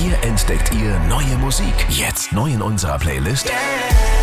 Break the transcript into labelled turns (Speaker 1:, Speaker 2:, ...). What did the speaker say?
Speaker 1: Hier entdeckt ihr neue Musik. Jetzt neu in unserer Playlist